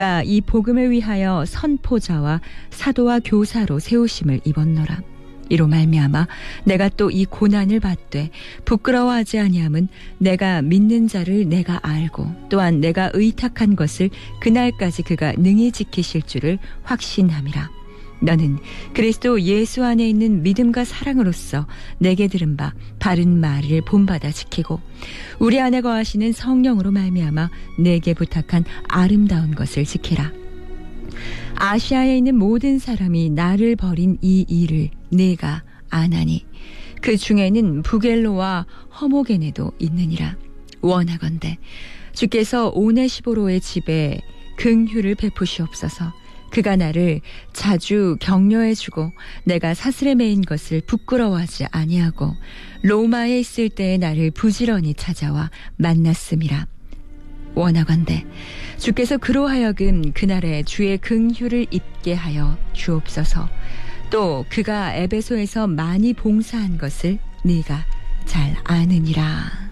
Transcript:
이 복음을 위하여 선포자와 사도와 교사로 세우심을 입었노라. 이로 말미암아 내가 또 이 고난을 받되 부끄러워하지 아니함은 내가 믿는 자를 내가 알고 또한 내가 의탁한 것을 그날까지 그가 능히 지키실 줄을 확신함이라. 너는 그리스도 예수 안에 있는 믿음과 사랑으로서 내게 들은 바 바른 말을 본받아 지키고 우리 안에 거하시는 성령으로 말미암아 내게 부탁한 아름다운 것을 지키라. 아시아에 있는 모든 사람이 나를 버린 이 일을 내가 아나니 그 중에는 부겔로와 허모게네도 있느니라. 원하건대 주께서 오네시보로의 집에 긍휼을 베푸시옵소서. 그가 나를 자주 격려해주고 내가 사슬에 매인 것을 부끄러워하지 아니하고 로마에 있을 때에 나를 부지런히 찾아와 만났음이라. 원하건대 주께서 그로 하여금 그날에 주의 긍휼을 입게 하여 주옵소서. 또 그가 에베소에서 많이 봉사한 것을 네가 잘 아느니라.